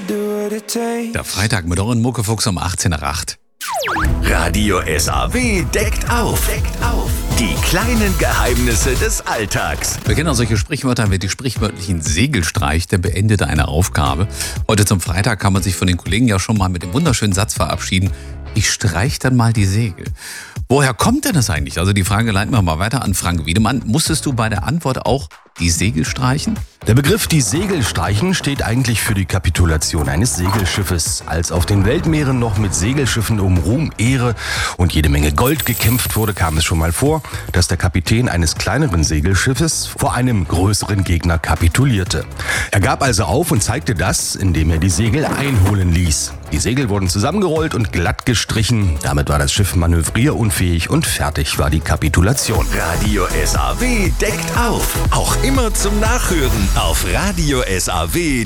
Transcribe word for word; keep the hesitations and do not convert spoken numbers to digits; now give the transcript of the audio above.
Der Freitag mit euren Muckefuchs um achtzehn nach acht. Radio S A W deckt auf. Deckt auf. Die kleinen Geheimnisse des Alltags. Wir kennen auch solche Sprichwörter wie die sprichwörtlichen Segelstreich, der beendete eine Aufgabe. Heute zum Freitag kann man sich von den Kollegen ja schon mal mit dem wunderschönen Satz verabschieden: Ich streich dann mal die Segel. Woher kommt denn das eigentlich? Also die Frage leiten wir mal weiter an Frank Wiedemann. Musstest du bei der Antwort auch die Segel streichen? Der Begriff die Segel streichen steht eigentlich für die Kapitulation eines Segelschiffes. Als auf den Weltmeeren noch mit Segelschiffen um Ruhm, Ehre und jede Menge Gold gekämpft wurde, kam es schon mal vor, dass der Kapitän eines kleineren Segelschiffes vor einem größeren Gegner kapitulierte. Er gab also auf und zeigte das, indem er die Segel einholen ließ. Die Segel wurden zusammengerollt und glatt gestrichen. Damit war das Schiff manövrierunfähig und fertig war die Kapitulation. Radio S A W deckt auf. Auch immer zum Nachhören auf radio S A W.